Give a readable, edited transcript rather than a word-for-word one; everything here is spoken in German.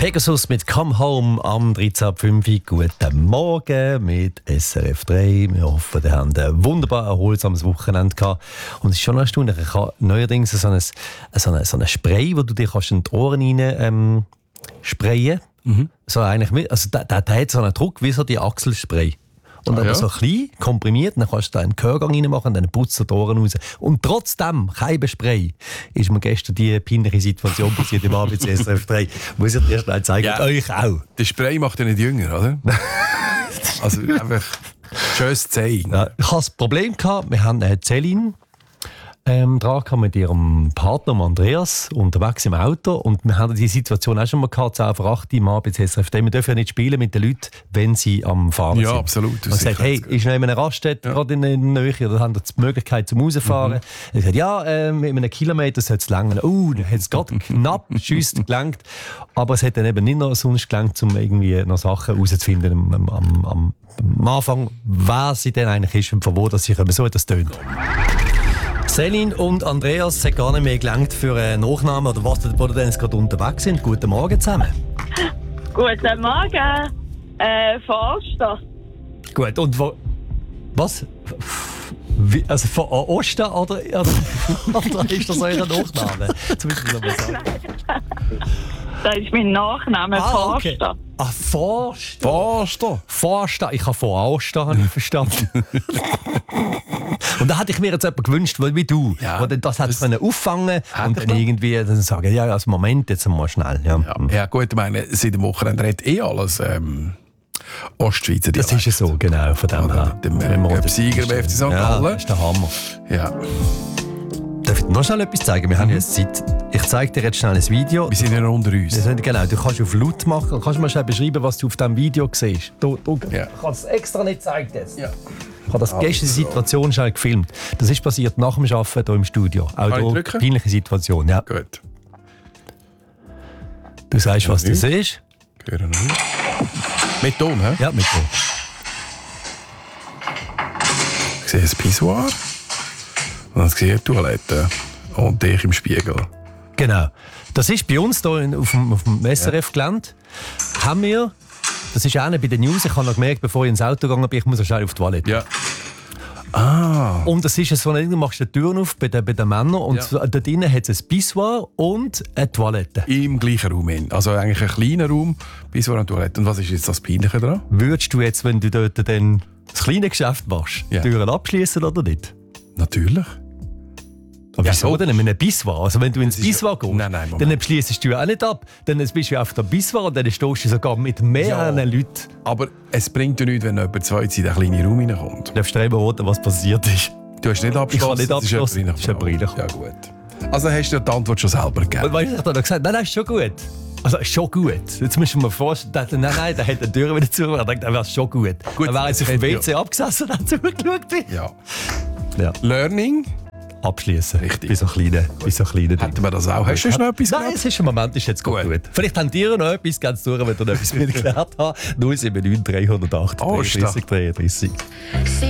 Pegasus mit Come Home am 13.05 Uhr. Guten Morgen mit SRF 3. Wir hoffen, ihr habt ein wunderbar erholsames Wochenende gehabt. Und es ist schon erstaunlich. Ich habe neuerdings so ein Spray, wo du dir in die Ohren rein sprayen. So eigentlich, also der hat so einen Druck wie so die Achselspray. Und aber so klein, komprimiert, dann kannst du da einen Gehörgang reinmachen und dann putzt du die Ohren raus. Und trotzdem, kein Spray, ist mir gestern die peinliche Situation passiert im ABC SRF 3. Muss ich dir schnell zeigen, ja, euch auch. Der Spray macht ja nicht jünger, oder? Also einfach schönes Zeichen. Ja, ich hatte das Problem, wir haben Celine dran mit ihrem Partner Andreas unterwegs im Auto und wir hatten die Situation auch schon mal gehabt, 10 vor 8 im ABC SRF 3. Wir dürfen ja nicht spielen mit den Leuten, wenn sie am Fahren sind. Ja, absolut. Man sagt, hey, ist noch in einer Raststätte, gerade in der Nähe, oder haben die Möglichkeit zum Rausfahren? Er sagt, ja, mit einem Kilometer soll es langen. Dann hat es gerade knapp gelangt, aber es hat dann eben nicht noch sonst gelangt, um irgendwie noch Sachen herauszufinden am Anfang, wer sie denn eigentlich ist und von wo das sich so etwas tönt. Celine und Andreas hat gar nicht mehr gelangt für einen Nachnamen oder was, wo die denn jetzt gerade unterwegs sind. Guten Morgen zusammen. Guten Morgen. Von Gut, und wo... Was? Also von Osten oder ist das euer Nachname? Jetzt muss ich noch mal sagen. Das ist mein Nachname, okay. Forster. Forster. Forster. Ich habe von Aosta verstanden. Und da hätte ich mir jetzt jemanden gewünscht, wie du, der das hat auffangen und dann irgendwie dann sagen, ja, also Moment, jetzt mal schnell. Ja, gut, ich meine, seit dem Wochenende redet alles Ostschweizer Dialekt. Das ist ja so, genau, von dem her. Dem Sieger beim FC St. Gallen. Das ist der Hammer. Ja. Darf ich dir noch schnell etwas zeigen? Wir haben jetzt Zeit. Ich zeige dir jetzt schnell ein Video. Wir sind ja noch unter uns. Genau, du kannst auf laut machen und kannst mal schnell beschreiben, was du auf diesem Video siehst. Ich habe es extra nicht gezeigt jetzt. Ja. Ich habe das gestern die Situation schnell gefilmt. Das ist passiert nach dem Arbeiten hier im Studio. Auch hier, peinliche Situation. Ja. Gut. Du sagst, was du siehst. Hören wir. Mit Ton, hä? Ja, mit Ton. Ich sehe ein Pissoir. Und dann sehe ich die Toilette. Und dich im Spiegel. Genau. Das ist bei uns hier auf dem SRF-Gelände. Haben wir, das ist auch bei den News, ich habe noch gemerkt, bevor ich ins Auto gegangen bin, ich muss schnell auf die Toilette. Ja. Ah. Und das ist so, du machst die Türen auf bei den Männern und da drinnen hat es ein Pissoir und eine Toilette. Im gleichen Raum. Also eigentlich ein kleiner Raum, Pissoir und Toilette. Und was ist jetzt das Peinliche daran? Würdest du jetzt, wenn du dort dann das kleine Geschäft machst, die Türen abschließen oder nicht? Natürlich. Aber wieso denn? Mit einem Pissoir? Also wenn du ins Pissoir gehst, nein, dann schließt du auch nicht ab. Dann bist du auf dem Pissoir und dann stehst du sogar mit mehreren Leuten. Aber es bringt ja nichts, wenn jemand zu zweit in den kleinen Raum reinkommt. Du darfst dir eben raten, was passiert ist. Du hast nicht abgeschlossen? Ich habe nicht abgeschlossen. Das ist jemand reingekommen. Ja gut. Also hast du die Antwort schon selber gegeben? Weißt du, ich habe gesagt, nein, ist schon gut. Also schon gut. Jetzt musst du mir vorstellen, nein, der hat die Tür wieder zu. Ich dachte, das wäre schon gut. Dann wäre jetzt auf dem WC abgesessen und zugeschaut. Ja. Learning? Abschließen. Richtig. Bei so kleinen Hätten wir das auch? Hast du noch etwas Nein, es ist im Moment jetzt gut. Vielleicht haben die noch etwas ganz durch, wenn du noch etwas mitgeklärt hast. 079 308 33 33.